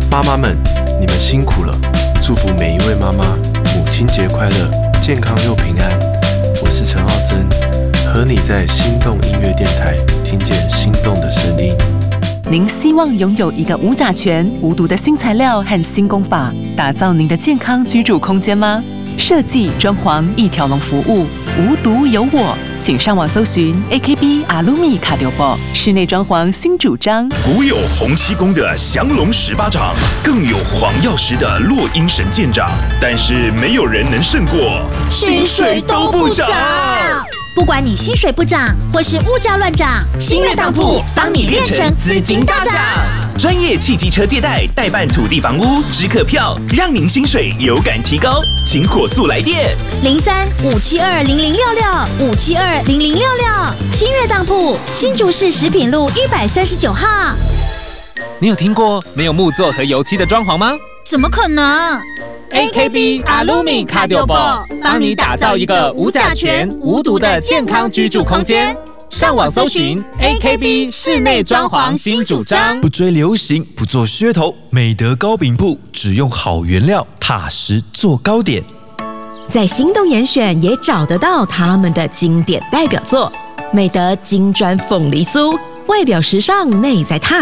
妈妈们，你们辛苦了！祝福每一位妈妈母亲节快乐，健康又平安。我是陈浩森，和你在心动音乐电台听见心动的声音。 您希望拥有一个无甲醛、无毒的新材料和新工法，打造您的健康居住空间吗？设计装潢一条龙服务，无毒有我，请上网搜寻 AKB Alumi 卡丢包室内装潢新主张。 古有洪七公的降龙18掌，更有黄药师的落阴神剑掌，但是没有人能胜过薪水都不涨。不管你薪水不涨，或是物价乱涨，新月当铺帮你练成资金大涨。 专业汽机车借贷、代办土地房屋、支客票，让您薪水有感提高。请火速来电 03-572-0066，572-0066。新月当铺，新竹市食品路139号。 你有听过没有木作和油漆的装潢吗？ 怎么可能 ？AKB Alumi 卡丢包帮你打造一个无甲醛、无毒的健康居住空间。上网搜寻 AKB 室内装潢新主张。 不追流行，不做噱头，美德糕饼铺只用好原料，踏实做糕点。 在心动严选也找得到他们的经典代表作，美德金砖凤梨酥，外表时尚，内在踏